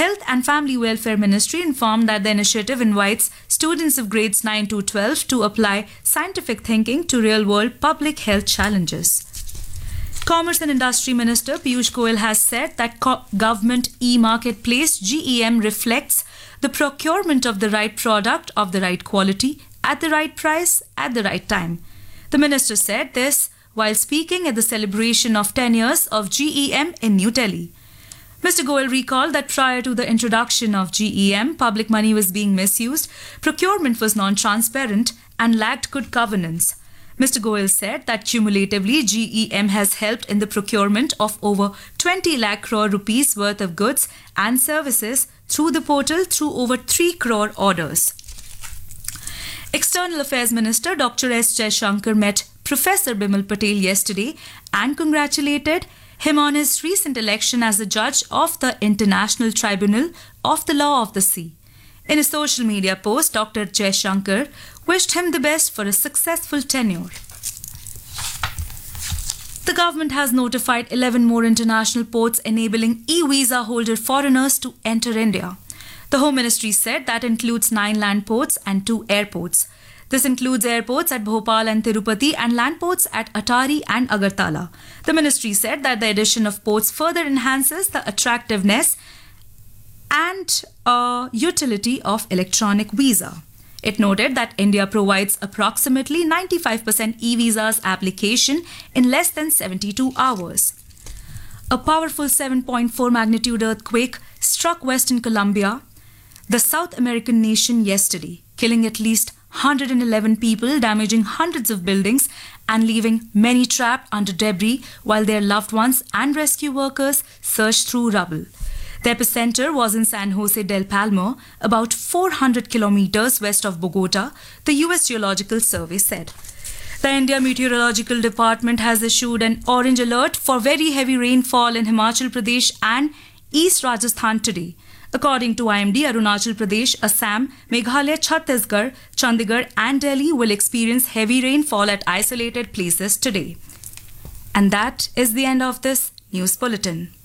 Health and Family Welfare Ministry informed that the initiative invites students of grades 9 to 12 to apply scientific thinking to real-world public health challenges. Commerce and Industry Minister Piyush Goyal has said that government e-marketplace GEM reflects the procurement of the right product of the right quality at the right price at the right time. The minister said this while speaking at the celebration of 10 years of GEM in New Delhi. Mr. Goyal recalled that prior to the introduction of GEM, public money was being misused, procurement was non-transparent and lacked good governance. Mr. Goyal said that cumulatively GEM has helped in the procurement of over 20 lakh crore rupees worth of goods and services through the portal through over 3 crore orders. External Affairs Minister Dr. S. Jaishankar met Professor Bimal Patel yesterday and congratulated him on his recent election as a judge of the International Tribunal of the Law of the Sea. In a social media post, Dr. Jaishankar wished him the best for a successful tenure. The government has notified 11 more international ports enabling e-visa holder foreigners to enter India. The Home Ministry said that includes 9 land ports and 2 airports. This includes airports at Bhopal and Tirupati and land ports at Atari and Agartala. The ministry said that the addition of ports further enhances the attractiveness and utility of electronic visa. It noted that India provides approximately 95% e-visas application in less than 72 hours. A powerful 7.4 magnitude earthquake struck Western Colombia, the South American nation, yesterday, killing at least 111 people, damaging hundreds of buildings and leaving many trapped under debris while their loved ones and rescue workers searched through rubble. The epicenter was in San Jose del Palmar, about 400 kilometers west of Bogota, the U.S. Geological Survey said. The India Meteorological Department has issued an orange alert for very heavy rainfall in Himachal Pradesh and East Rajasthan today. According to IMD, Arunachal Pradesh, Assam, Meghalaya, Chhattisgarh, Chandigarh and Delhi will experience heavy rainfall at isolated places today. And that is the end of this news bulletin.